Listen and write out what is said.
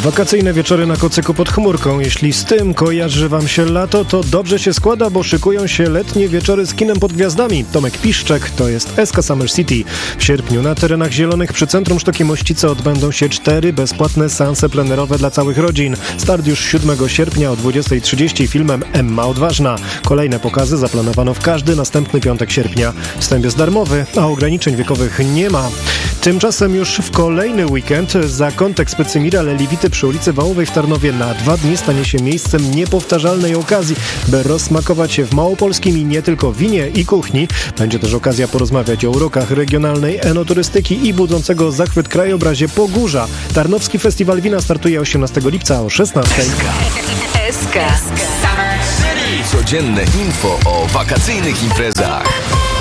Wakacyjne wieczory na kocyku pod chmurką. Jeśli z tym kojarzy wam się lato, to dobrze się składa, bo szykują się letnie wieczory z kinem pod gwiazdami. Tomek Piszczek to jest SK Summer City. W sierpniu na terenach zielonych przy centrum Sztoki Mościce odbędą się 4 bezpłatne seanse plenerowe dla całych rodzin. Start już 7 sierpnia o 20:30 filmem Emma Odważna. Kolejne pokazy zaplanowano w każdy następny piątek sierpnia. Wstęp jest darmowy, a ograniczeń wiekowych nie ma. Tymczasem już w kolejny weekend zakątek Specymira Leliwity przy ulicy Wałowej w Tarnowie na 2 dni stanie się miejscem niepowtarzalnej okazji, by rozsmakować się w małopolskim i nie tylko winie i kuchni. Będzie też okazja porozmawiać o urokach regionalnej enoturystyki i budzącego zachwyt krajobrazie Pogórza. Tarnowski Festiwal Wina startuje 18 lipca o 16. SK Summer City. Codzienne info o wakacyjnych imprezach.